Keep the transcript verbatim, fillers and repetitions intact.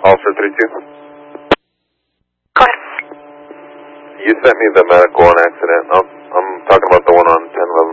Officer three two. Go ahead. You sent me the medical on accident. I'm, I'm talking about the one on ten eleven